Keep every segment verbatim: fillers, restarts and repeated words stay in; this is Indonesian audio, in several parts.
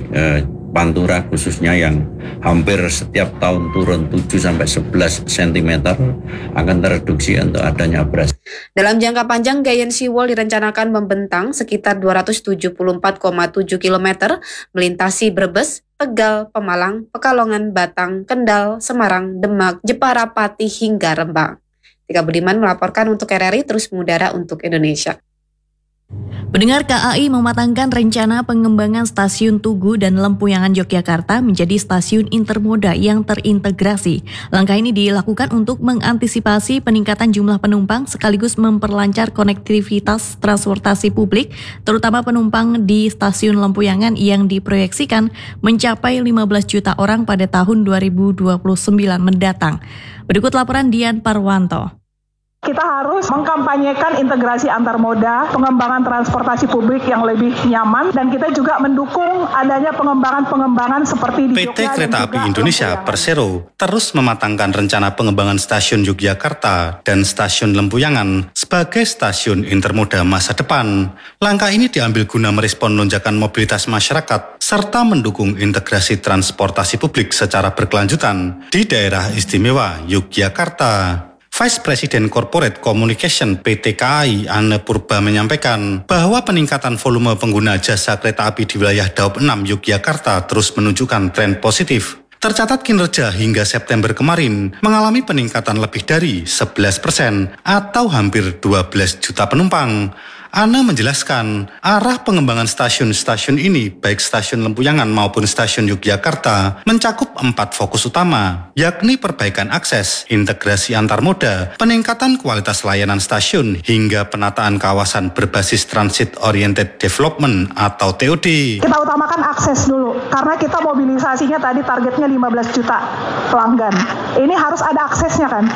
eh, Pantura khususnya yang hampir setiap tahun turun tujuh sampai sebelas sentimeter akan tereduksi untuk adanya abrasi. Dalam jangka panjang, Giant Sea Wall direncanakan membentang sekitar dua ratus tujuh puluh empat koma tujuh kilometer melintasi Brebes, Tegal, Pemalang, Pekalongan, Batang, Kendal, Semarang, Demak, Jepara, Pati, hingga Rembang. Tika Budiman melaporkan untuk R R I Terus Mengudara untuk Indonesia. Pendengar, K A I mematangkan rencana pengembangan stasiun Tugu dan Lempuyangan Yogyakarta menjadi stasiun intermoda yang terintegrasi. Langkah ini dilakukan untuk mengantisipasi peningkatan jumlah penumpang sekaligus memperlancar konektivitas transportasi publik, terutama penumpang di stasiun Lempuyangan yang diproyeksikan mencapai lima belas juta orang pada tahun dua ribu dua puluh sembilan mendatang. Berikut laporan Dian Parwanto. Kita harus mengkampanyekan integrasi antar moda, pengembangan transportasi publik yang lebih nyaman, dan kita juga mendukung adanya pengembangan-pengembangan seperti di P T Kereta Api Indonesia Persero terus mematangkan rencana pengembangan stasiun Yogyakarta dan stasiun Lempuyangan sebagai stasiun intermoda masa depan. Langkah ini diambil guna merespon lonjakan mobilitas masyarakat serta mendukung integrasi transportasi publik secara berkelanjutan di daerah istimewa Yogyakarta. Vice President Corporate Communication P T K A I Anne Purba menyampaikan bahwa peningkatan volume pengguna jasa kereta api di wilayah Daop enam Yogyakarta terus menunjukkan tren positif. Tercatat kinerja hingga September kemarin mengalami peningkatan lebih dari sebelas persen atau hampir dua belas juta penumpang. Anne menjelaskan, arah pengembangan stasiun-stasiun ini, baik stasiun Lempuyangan maupun stasiun Yogyakarta, mencakup empat fokus utama, yakni perbaikan akses, integrasi antar moda, peningkatan kualitas layanan stasiun, hingga penataan kawasan berbasis Transit Oriented Development atau T O D. Kita utamakan akses dulu, karena kita mobilisasinya tadi targetnya lima belas juta pelanggan. Ini harus ada aksesnya kan.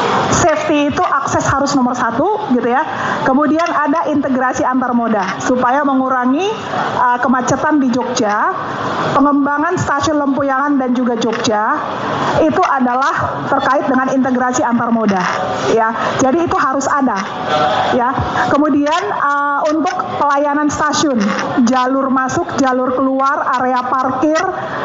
Safety itu akses harus nomor satu gitu ya. Kemudian ada integrasi antar moda supaya mengurangi uh, kemacetan di Jogja. Pengembangan stasiun Lempuyangan dan juga Jogja itu adalah terkait dengan integrasi antar moda ya. Jadi itu harus ada ya. Kemudian uh, untuk pelayanan stasiun, jalur masuk, jalur keluar, area parkir,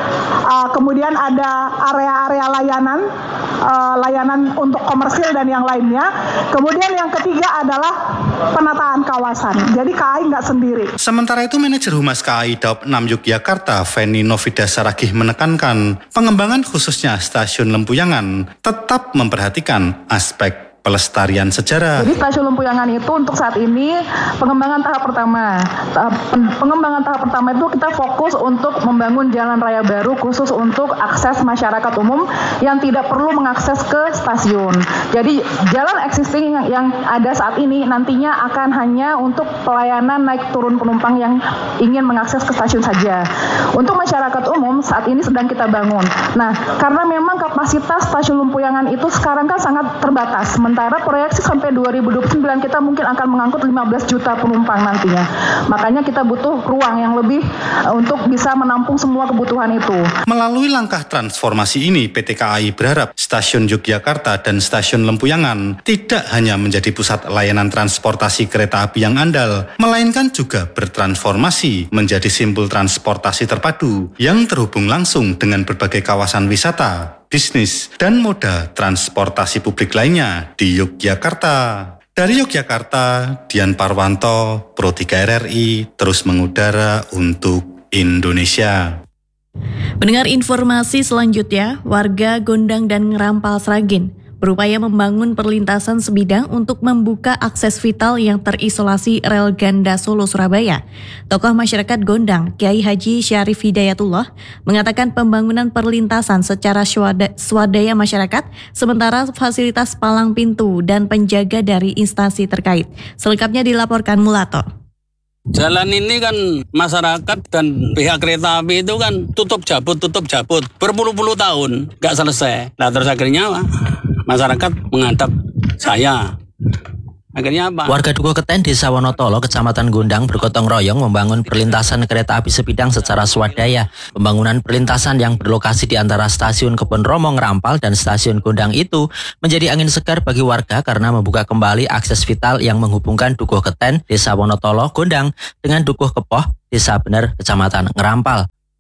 uh, kemudian ada area-area layanan uh, layanan untuk komersil dan yang lainnya. Kemudian yang ketiga adalah penataan kawasan. Jadi K A I nggak sendiri. Sementara itu, Manajer Humas K A I Daop enam Yogyakarta, Feni Novida Saragih menekankan pengembangan khususnya stasiun Lempuyangan tetap memperhatikan aspek pelestarian sejarah. Jadi stasiun Lempuyangan itu untuk saat ini pengembangan tahap pertama. Tahap, pengembangan tahap pertama itu kita fokus untuk membangun jalan raya baru khusus untuk akses masyarakat umum yang tidak perlu mengakses ke stasiun. Jadi jalan existing yang, yang ada saat ini nantinya akan hanya untuk pelayanan naik turun penumpang yang ingin mengakses ke stasiun saja. Untuk masyarakat umum saat ini sedang kita bangun. Nah, karena memang kapasitas stasiun Lempuyangan itu sekarang kan sangat terbatas. Sementara proyeksi sampai dua ribu dua puluh sembilan kita mungkin akan mengangkut lima belas juta penumpang nantinya. Makanya kita butuh ruang yang lebih uh, untuk bisa menampung semua kebutuhan itu. Melalui langkah transformasi ini, P T K A I berharap stasiun Yogyakarta dan stasiun Lempuyangan tidak hanya menjadi pusat layanan transportasi kereta api yang andal, melainkan juga bertransformasi menjadi simpul transportasi terpadu yang terhubung langsung dengan berbagai kawasan wisata, bisnis, dan moda transportasi publik lainnya di Yogyakarta. Dari Yogyakarta, Dian Parwanto, Pro tiga R R I, terus mengudara untuk Indonesia. Mendengar informasi selanjutnya, warga Gondang dan Ngerampal Sragen berupaya membangun perlintasan sebidang untuk membuka akses vital yang terisolasi rel ganda Solo Surabaya. Tokoh masyarakat Gondang, Kiai Haji Syarif Hidayatullah, mengatakan pembangunan perlintasan secara swadaya masyarakat, sementara fasilitas palang pintu dan penjaga dari instansi terkait. Selengkapnya dilaporkan Mulato. Jalan ini kan masyarakat dan pihak kereta api itu kan tutup jabut, tutup jabut. Berpuluh-puluh tahun, nggak selesai. Nah terus akhirnya apa? Masyarakat menghadap saya. Akhirnya apa? Warga Dukuh Keten, Desa Wonotolo, Kecamatan Gondang bergotong royong membangun perlintasan kereta api sebidang secara swadaya. Pembangunan perlintasan yang berlokasi di antara stasiun Kebon Romo Ngerampal dan stasiun Gondang itu menjadi angin segar bagi warga karena membuka kembali akses vital yang menghubungkan Dukuh Keten, Desa Wonotolo, Gondang dengan Dukuh Kepoh, Desa Bener, Kecamatan Ngerampal.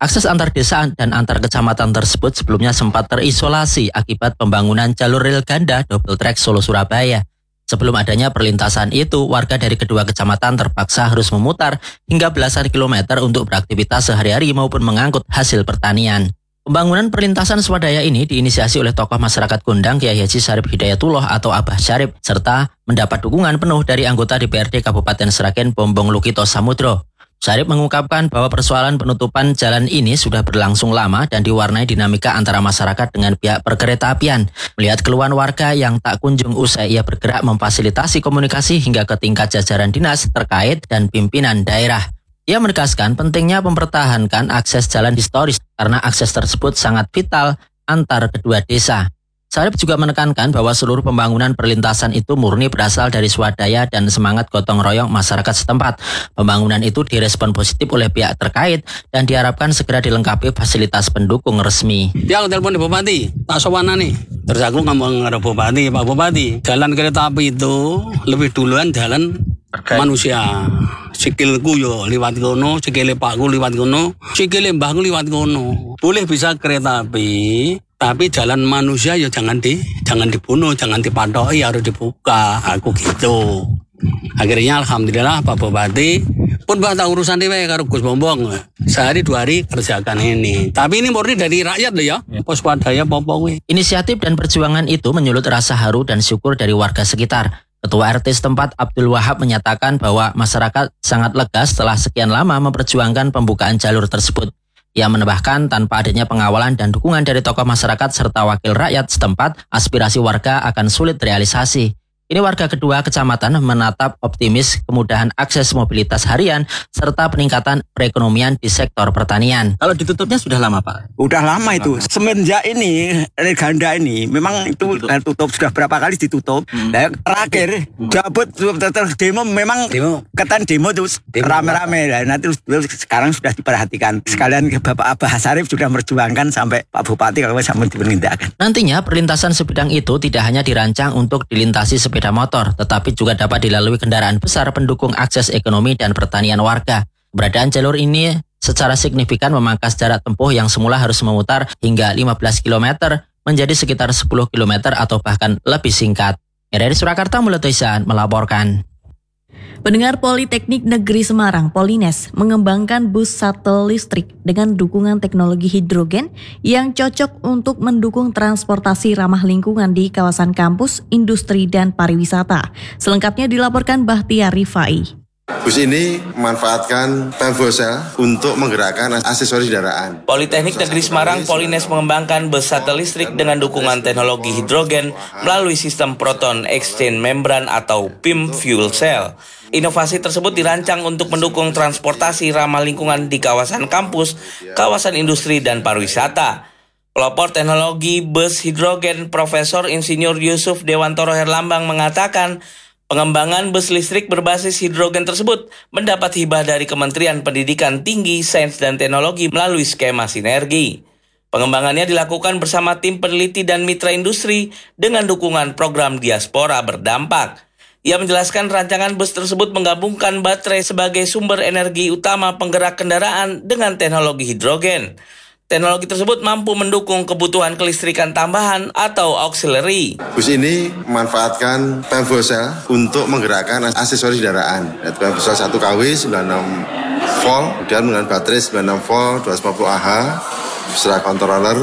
Akses antar desa dan antar kecamatan tersebut sebelumnya sempat terisolasi akibat pembangunan jalur rel ganda double track Solo-Surabaya. Sebelum adanya perlintasan itu, warga dari kedua kecamatan terpaksa harus memutar hingga belasan kilometer untuk beraktivitas sehari-hari maupun mengangkut hasil pertanian. Pembangunan perlintasan swadaya ini diinisiasi oleh tokoh masyarakat Gondang Kyai Haji Syarif Hidayatullah atau Abah Syarif, serta mendapat dukungan penuh dari anggota D P R D Kabupaten Sragen Bombong Lukito Samudro. Syarif mengungkapkan bahwa persoalan penutupan jalan ini sudah berlangsung lama dan diwarnai dinamika antara masyarakat dengan pihak perkeretaapian. Melihat keluhan warga yang tak kunjung usai, ia bergerak memfasilitasi komunikasi hingga ke tingkat jajaran dinas terkait dan pimpinan daerah. Ia menegaskan pentingnya mempertahankan akses jalan historis karena akses tersebut sangat vital antar kedua desa. Syarif juga menekankan bahwa seluruh pembangunan perlintasan itu murni berasal dari swadaya dan semangat gotong royong masyarakat setempat. Pembangunan itu direspon positif oleh pihak terkait dan diharapkan segera dilengkapi fasilitas pendukung resmi. Dia aku telepon di Bupati, tak sowan nih. Terus aku ngomong ke Bupati, Pak Bupati, jalan kereta api itu lebih duluan jalan terkait manusia. Sikilku yo liwat kono, sikile pakku liwat kono, sikile mbahku liwat kono. Boleh bisa kereta api, tapi jalan manusia ya jangan di jangan dibunuh, jangan dipatoki, harus dibuka. Aku gitu. Akhirnya alhamdulillah Pak Bupati pun tak urusan dewe karo Gus Bombong. Sehari dua hari kerjakan ini. Tapi ini murni dari rakyat loh ya. Pos swadaya popo kuwi. Inisiatif dan perjuangan itu menyulut rasa haru dan syukur dari warga sekitar. Ketua R T setempat Abdul Wahab menyatakan bahwa masyarakat sangat lega setelah sekian lama memperjuangkan pembukaan jalur tersebut. Ia menambahkan tanpa adanya pengawalan dan dukungan dari tokoh masyarakat serta wakil rakyat setempat, aspirasi warga akan sulit realisasi. Ini warga kedua kecamatan menatap optimis kemudahan akses mobilitas harian serta peningkatan perekonomian di sektor pertanian. Kalau ditutupnya sudah lama, Pak? Udah lama itu. Semenjak ini, rel ganda ini, memang itu kan tutup, sudah berapa kali ditutup. Hmm. Nah, terakhir, hmm. jabut terus demo, memang demo. Ketan demo terus rame-rame. Nah, terus sekarang sudah diperhatikan. Sekalian Bapak Abah Syarif sudah merjuangkan sampai Pak Bupati kalau sampai diperintahkan. Nantinya perlintasan sebidang itu tidak hanya dirancang untuk dilintasi sepeda motor, tetapi juga dapat dilalui kendaraan besar pendukung akses ekonomi dan pertanian warga. Keberadaan jalur ini secara signifikan memangkas jarak tempuh yang semula harus memutar hingga lima belas kilometer menjadi sekitar sepuluh kilometer atau bahkan lebih singkat. Dari Surakarta, Mulatoisan melaporkan. Pendengar, Politeknik Negeri Semarang, Polines, mengembangkan bus shuttle listrik dengan dukungan teknologi hidrogen yang cocok untuk mendukung transportasi ramah lingkungan di kawasan kampus, industri, dan pariwisata. Selengkapnya dilaporkan Bahtiar Rifai. Bus ini memanfaatkan fuel cell untuk menggerakkan aksesoris kendaraan. Politeknik Negeri Semarang, Polines, mengembangkan bus shuttle listrik dengan dukungan teknologi hidrogen melalui sistem proton exchange membran atau P I M fuel cell. Inovasi tersebut dirancang untuk mendukung transportasi ramah lingkungan di kawasan kampus, kawasan industri, dan pariwisata. Pelopor teknologi bus hidrogen Profesor Insinyur Yusuf Dewantoro Herlambang mengatakan, pengembangan bus listrik berbasis hidrogen tersebut mendapat hibah dari Kementerian Pendidikan Tinggi, Sains dan Teknologi melalui skema sinergi. Pengembangannya dilakukan bersama tim peneliti dan mitra industri dengan dukungan program diaspora berdampak. Ia menjelaskan rancangan bus tersebut menggabungkan baterai sebagai sumber energi utama penggerak kendaraan dengan teknologi hidrogen. Teknologi tersebut mampu mendukung kebutuhan kelistrikan tambahan atau auxiliary. Bus ini memanfaatkan fuel cell untuk menggerakkan aksesoris kendaraan. Fuel cell satu K W sembilan puluh enam volt, kemudian dengan baterai sembilan puluh enam volt dua ratus lima puluh Ah, beserta controller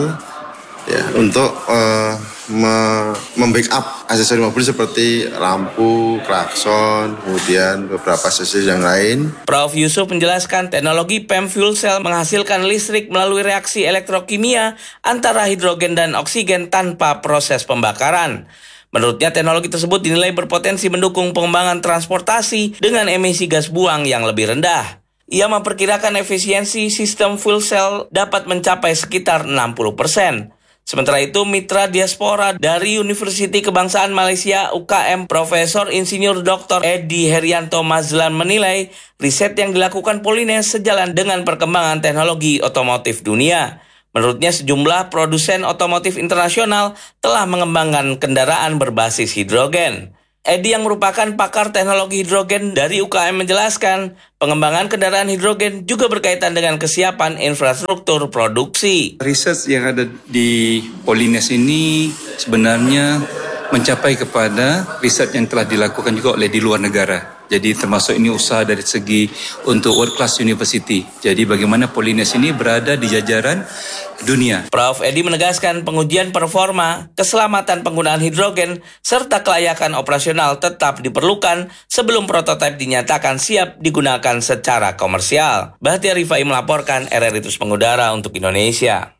ya, untuk uh, me- membackup aksesoris mobil seperti lampu, klakson, kemudian beberapa aksesoris yang lain. Prof Yusuf menjelaskan teknologi P E M fuel cell menghasilkan listrik melalui reaksi elektrokimia antara hidrogen dan oksigen tanpa proses pembakaran. Menurutnya teknologi tersebut dinilai berpotensi mendukung pengembangan transportasi dengan emisi gas buang yang lebih rendah. Ia memperkirakan efisiensi sistem fuel cell dapat mencapai sekitar enam puluh persen. Sementara itu, mitra diaspora dari Universiti Kebangsaan Malaysia U K M Profesor Insinyur Doktor Edi Herianto Mazlan menilai riset yang dilakukan Polines sejalan dengan perkembangan teknologi otomotif dunia. Menurutnya, sejumlah produsen otomotif internasional telah mengembangkan kendaraan berbasis hidrogen. Edi yang merupakan pakar teknologi hidrogen dari U K M menjelaskan, pengembangan kendaraan hidrogen juga berkaitan dengan kesiapan infrastruktur produksi. Riset yang ada di Polines ini sebenarnya mencapai kepada riset yang telah dilakukan juga oleh di luar negara. Jadi termasuk ini usaha dari segi untuk world class university. Jadi bagaimana Polines ini berada di jajaran dunia. Profesor Edi menegaskan pengujian performa, keselamatan penggunaan hidrogen, serta kelayakan operasional tetap diperlukan sebelum prototipe dinyatakan siap digunakan secara komersial. Bahtiar Rifai melaporkan, R R I Terus Mengudara untuk Indonesia.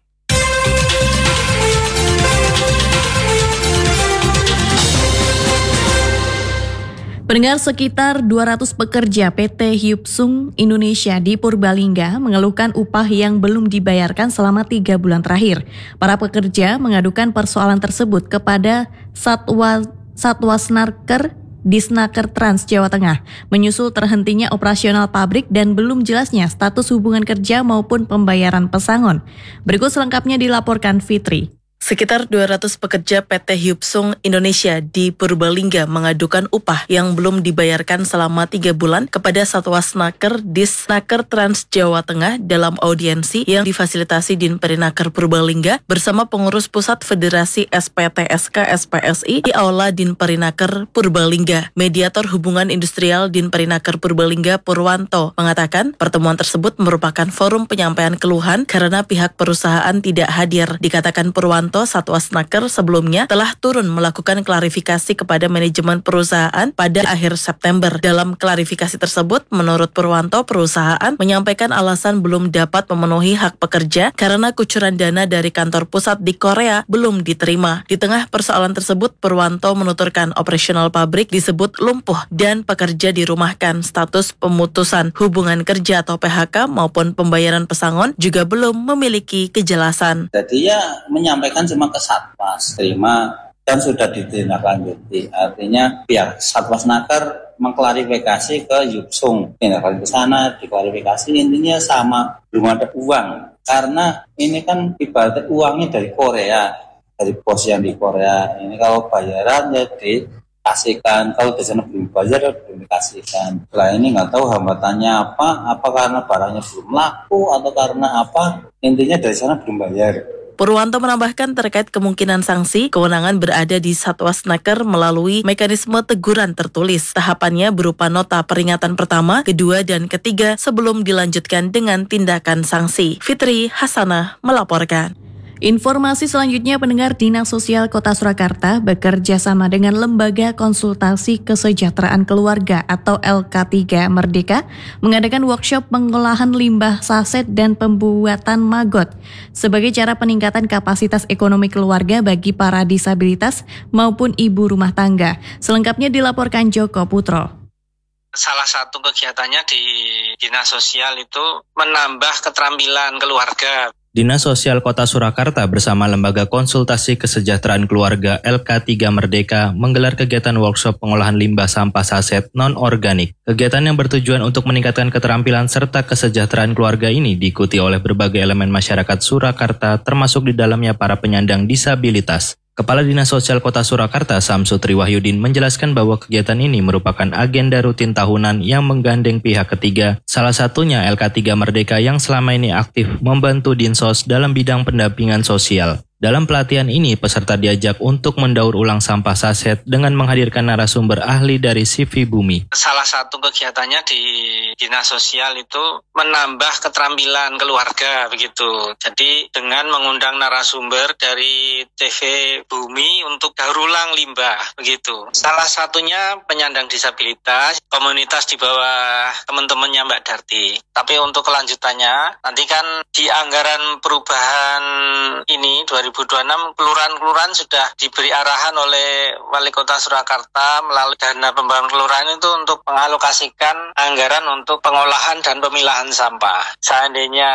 Pendengar, sekitar dua ratus pekerja P T Hyupsung Indonesia di Purbalingga mengeluhkan upah yang belum dibayarkan selama tiga bulan terakhir. Para pekerja mengadukan persoalan tersebut kepada Satwa Satwasnaker Disnaker Trans Jawa Tengah, menyusul terhentinya operasional pabrik dan belum jelasnya status hubungan kerja maupun pembayaran pesangon. Berikut selengkapnya dilaporkan Fitri. Sekitar dua ratus pekerja P T Hyupsung Indonesia di Purbalingga mengadukan upah yang belum dibayarkan selama tiga bulan kepada Satwasnaker Disnaker Trans Jawa Tengah dalam audiensi yang difasilitasi Dinperinaker Purbalingga bersama pengurus pusat Federasi S P T S K S P S I di Aula Dinperinaker Purbalingga. Mediator Hubungan Industrial Dinperinaker Purbalingga Purwanto mengatakan pertemuan tersebut merupakan forum penyampaian keluhan karena pihak perusahaan tidak hadir. Dikatakan Purwanto, Satwasnaker sebelumnya telah turun melakukan klarifikasi kepada manajemen perusahaan pada akhir September. Dalam klarifikasi tersebut, menurut Purwanto, perusahaan menyampaikan alasan belum dapat memenuhi hak pekerja karena kucuran dana dari kantor pusat di Korea belum diterima. Di tengah persoalan tersebut, Purwanto menuturkan operasional pabrik disebut lumpuh dan pekerja dirumahkan. Status pemutusan hubungan kerja atau P H K maupun pembayaran pesangon juga belum memiliki kejelasan. Jadi ya menyampaikan cuma ke Satwas, terima dan sudah ditindaklanjuti. Artinya pihak Satwasnaker mengklarifikasi ke Hyupsung, tindakan ke sana, diklarifikasi, intinya sama, belum ada uang. Karena ini kan ibaratnya uangnya dari Korea, dari bos yang di Korea. Ini kalau bayaran ya dikasihkan, kalau di sana belum bayar ya belum dikasihkan. Setelah ini nggak tahu hambatannya apa, apa karena barangnya belum laku atau karena apa, intinya dari sana belum bayar. Purwanto menambahkan terkait kemungkinan sanksi, kewenangan berada di Satwasnaker melalui mekanisme teguran tertulis. Tahapannya berupa nota peringatan pertama, kedua, dan ketiga sebelum dilanjutkan dengan tindakan sanksi. Fitri Hasanah melaporkan. Informasi selanjutnya, pendengar, Dinas Sosial Kota Surakarta bekerja sama dengan Lembaga Konsultasi Kesejahteraan Keluarga atau L K tiga Merdeka mengadakan workshop pengolahan limbah saset dan pembuatan maggot sebagai cara peningkatan kapasitas ekonomi keluarga bagi para disabilitas maupun ibu rumah tangga. Selengkapnya dilaporkan Joko Putro. Salah satu kegiatannya di Dinas Sosial itu menambah keterampilan keluarga. Dinas Sosial Kota Surakarta bersama Lembaga Konsultasi Kesejahteraan Keluarga L K tiga Merdeka menggelar kegiatan workshop pengolahan limbah sampah saset non-organik. Kegiatan yang bertujuan untuk meningkatkan keterampilan serta kesejahteraan keluarga ini diikuti oleh berbagai elemen masyarakat Surakarta, termasuk di dalamnya para penyandang disabilitas. Kepala Dinas Sosial Kota Surakarta Samsu Triwahyudin menjelaskan bahwa kegiatan ini merupakan agenda rutin tahunan yang menggandeng pihak ketiga, salah satunya L K tiga Merdeka yang selama ini aktif membantu Dinsos dalam bidang pendampingan sosial. Dalam pelatihan ini, peserta diajak untuk mendaur ulang sampah saset dengan menghadirkan narasumber ahli dari C V Bumi. Salah satu kegiatannya di Dinas Sosial itu menambah keterampilan keluarga begitu. Jadi dengan mengundang narasumber dari T V Bumi untuk daur ulang limbah begitu. Salah satunya penyandang disabilitas, komunitas di bawah teman-temannya Mbak Darti. Tapi untuk kelanjutannya, nanti kan di anggaran perubahan ini dua ribu dua puluh enam kelurahan-kelurahan sudah diberi arahan oleh Wali Kota Surakarta melalui dana pembangunan kelurahan itu untuk mengalokasikan anggaran untuk pengolahan dan pemilahan sampah. Seandainya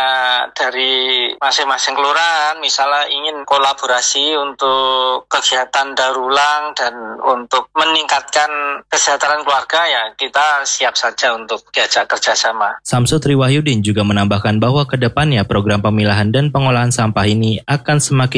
dari masing-masing kelurahan misalnya ingin kolaborasi untuk kegiatan daur ulang dan untuk meningkatkan kesejahteraan keluarga, ya kita siap saja untuk diajak kerjasama. Samsu Triwahyudin juga menambahkan bahwa ke depannya program pemilahan dan pengolahan sampah ini akan semakin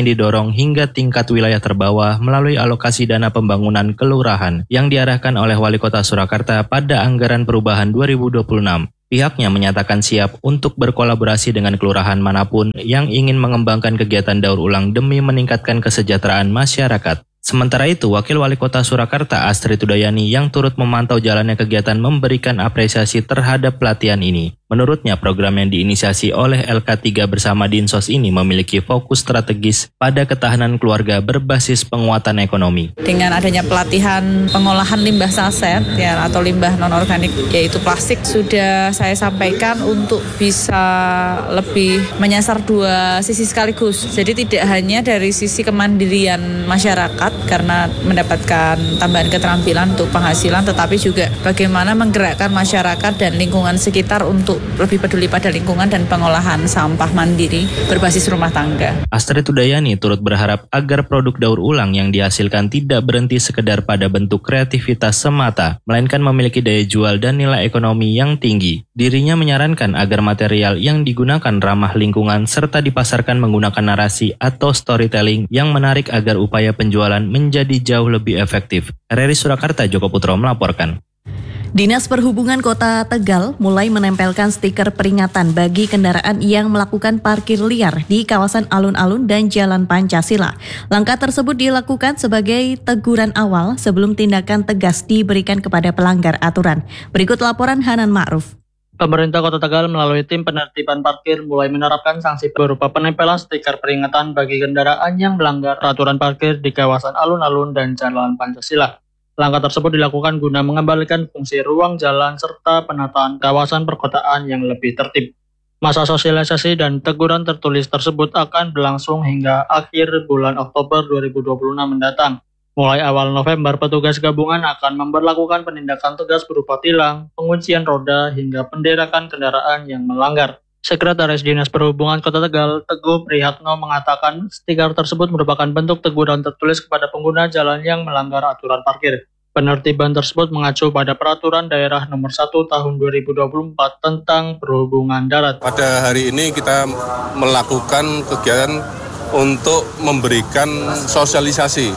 ingin didorong hingga tingkat wilayah terbawah melalui alokasi dana pembangunan kelurahan yang diarahkan oleh Wali Kota Surakarta pada anggaran perubahan dua ribu dua puluh enam. Pihaknya menyatakan siap untuk berkolaborasi dengan kelurahan manapun yang ingin mengembangkan kegiatan daur ulang demi meningkatkan kesejahteraan masyarakat. Sementara itu, Wakil Wali Kota Surakarta Astrid Udayani yang turut memantau jalannya kegiatan memberikan apresiasi terhadap pelatihan ini. Menurutnya, program yang diinisiasi oleh L K tiga bersama Dinsos ini memiliki fokus strategis pada ketahanan keluarga berbasis penguatan ekonomi. Dengan adanya pelatihan pengolahan limbah saset ya atau limbah non-organik yaitu plastik sudah saya sampaikan untuk bisa lebih menyasar dua sisi sekaligus. Jadi tidak hanya dari sisi kemandirian masyarakat karena mendapatkan tambahan keterampilan untuk penghasilan, tetapi juga bagaimana menggerakkan masyarakat dan lingkungan sekitar untuk lebih peduli pada lingkungan dan pengolahan sampah mandiri berbasis rumah tangga. Astrid Udayani turut berharap agar produk daur ulang yang dihasilkan tidak berhenti sekedar pada bentuk kreativitas semata, melainkan memiliki daya jual dan nilai ekonomi yang tinggi. Dirinya menyarankan agar material yang digunakan ramah lingkungan serta dipasarkan menggunakan narasi atau storytelling yang menarik agar upaya penjualan menjadi jauh lebih efektif. R R I Surakarta, Joko Putro melaporkan. Dinas Perhubungan Kota Tegal mulai menempelkan stiker peringatan bagi kendaraan yang melakukan parkir liar di kawasan alun-alun dan Jalan Pancasila. Langkah tersebut dilakukan sebagai teguran awal sebelum tindakan tegas diberikan kepada pelanggar aturan. Berikut laporan Hanan Ma'ruf. Pemerintah Kota Tegal melalui tim penertiban parkir mulai menerapkan sanksi berupa penempelan stiker peringatan bagi kendaraan yang melanggar peraturan parkir di kawasan alun-alun dan Jalan Pancasila. Langkah tersebut dilakukan guna mengembalikan fungsi ruang jalan serta penataan kawasan perkotaan yang lebih tertib. Masa sosialisasi dan teguran tertulis tersebut akan berlangsung hingga akhir bulan Oktober dua ribu dua puluh enam mendatang. Mulai awal November, petugas gabungan akan memberlakukan penindakan tegas berupa tilang, penguncian roda, hingga penderakan kendaraan yang melanggar. Sekretaris Dinas Perhubungan Kota Tegal, Teguh Prihatno mengatakan stiker tersebut merupakan bentuk teguran tertulis kepada pengguna jalan yang melanggar aturan parkir. Penertiban tersebut mengacu pada Peraturan Daerah Nomor satu Tahun dua ribu dua puluh empat tentang perhubungan darat. Pada hari ini kita melakukan kegiatan untuk memberikan sosialisasi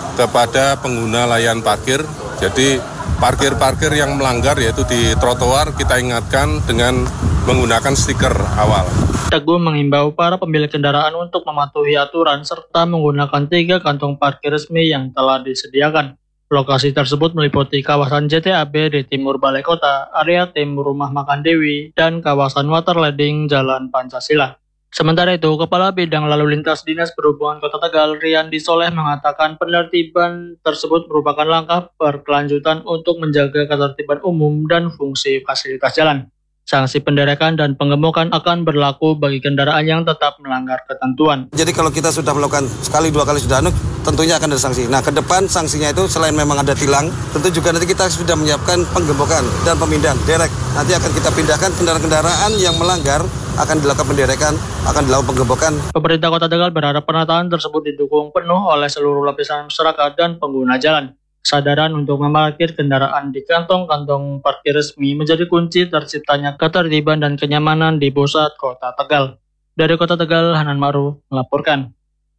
kepada pengguna layan parkir. Jadi parkir-parkir yang melanggar yaitu di trotoar kita ingatkan dengan menggunakan stiker awal. Teguh mengimbau para pemilik kendaraan untuk mematuhi aturan serta menggunakan tiga kantong parkir resmi yang telah disediakan. Lokasi tersebut meliputi kawasan J T A B di timur Balai Kota, area timur Rumah Makan Dewi, dan kawasan Waterleding Jalan Pancasila. Sementara itu, Kepala Bidang Lalu Lintas Dinas Perhubungan Kota Tegal, Riyandi Soleh mengatakan penertiban tersebut merupakan langkah berkelanjutan untuk menjaga ketertiban umum dan fungsi fasilitas jalan. Sanksi penderakan dan penggemukan akan berlaku bagi kendaraan yang tetap melanggar ketentuan. Jadi kalau kita sudah melakukan sekali dua kali sudah anu, tentunya akan ada sanksi. Nah, ke depan sanksinya itu selain memang ada tilang, tentu juga nanti kita sudah menyiapkan penggemukan dan pemindahan derek. Nanti akan kita pindahkan kendaraan-kendaraan yang melanggar, akan dilakukan penderakan, akan dilakukan penggemukan. Pemerintah Kota Tegal berharap penataan tersebut didukung penuh oleh seluruh lapisan masyarakat dan pengguna jalan. Kesadaran untuk memarkir kendaraan di kantong-kantong parkir resmi menjadi kunci terciptanya ketertiban dan kenyamanan di pusat Kota Tegal. Dari Kota Tegal, Hanan Ma'ruf melaporkan.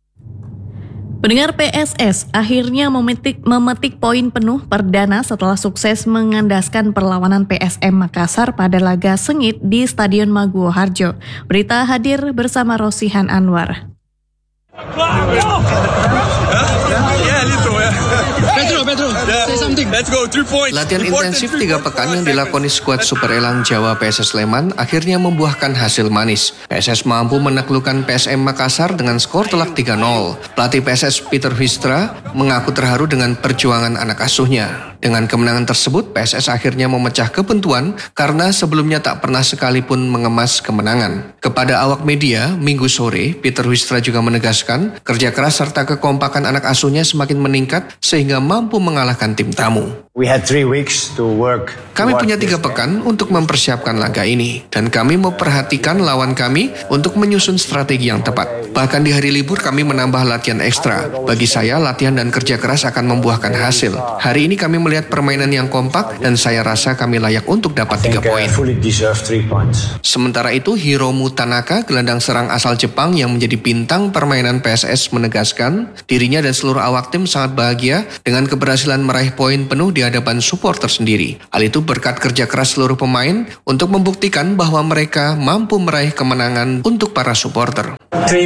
Pendengar, P S S akhirnya memetik, memetik poin penuh perdana setelah sukses mengandaskan perlawanan P S M Makassar pada laga sengit di Stadion Maguwo Harjo. Berita hadir bersama Rosihan Anwar. Pedro, Pedro, say something. Let's go, three points. Latihan intensif tiga pekan yang dilakoni skuad Super Elang Jawa P S S Sleman akhirnya membuahkan hasil manis. P S S mampu menaklukkan P S M Makassar dengan skor telak tiga nol. Pelatih P S S Peter Huistra mengaku terharu dengan perjuangan anak asuhnya. Dengan kemenangan tersebut, P S S akhirnya memecah kebentuan karena sebelumnya tak pernah sekalipun mengemas kemenangan. Kepada awak media, Minggu sore, Peter Huistra juga menegaskan kerja keras serta kekompakan anak asuhnya semakin meningkat sehingga mampu mengalahkan tim tamu. We had three weeks to work. Kami punya tiga pekan untuk mempersiapkan laga ini dan kami memperhatikan lawan kami untuk menyusun strategi yang tepat. Bahkan di hari libur kami menambah latihan ekstra. Bagi saya, latihan dan kerja keras akan membuahkan hasil. Hari ini kami melihat permainan yang kompak dan saya rasa kami layak untuk dapat tiga poin. Sementara itu, Hiromu Tanaka, gelandang serang asal Jepang yang menjadi bintang permainan P S S, menegaskan dirinya dan seluruh awak tim sangat bahagia dengan keberhasilan meraih poin penuh di hadapan supporter sendiri. Hal itu berkat kerja keras seluruh pemain untuk membuktikan bahwa mereka mampu meraih kemenangan untuk para supporter.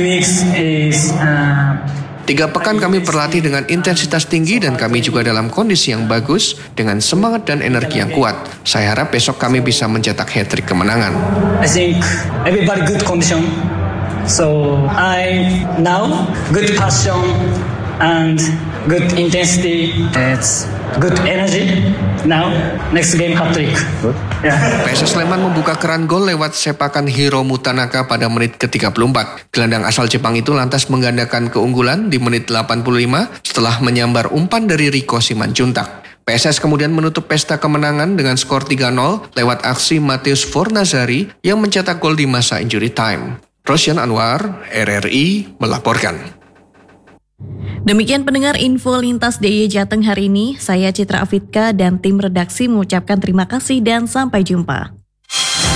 Tiga pekan kami berlatih dengan intensitas tinggi dan kami juga dalam kondisi yang bagus dengan semangat dan energi yang kuat. Saya harap besok kami bisa mencetak hat-trick kemenangan. I think everybody good condition. So I now good passion and good intensity. It's good energy. Now next game hat-trick. Yeah. P S S Sleman membuka keran gol lewat sepakan Hiromu Tanaka pada menit ke tiga puluh empat. Gelandang asal Jepang itu lantas menggandakan keunggulan di menit delapan puluh lima setelah menyambar umpan dari Riko Simanjuntak. P S S kemudian menutup pesta kemenangan dengan skor tiga nol lewat aksi Mateus Fornazari yang mencetak gol di masa injury time. Rosyan Anwar, R R I, melaporkan. Demikian pendengar info lintas D I Y Jateng hari ini. Saya Citra Afitka dan tim redaksi mengucapkan terima kasih dan sampai jumpa.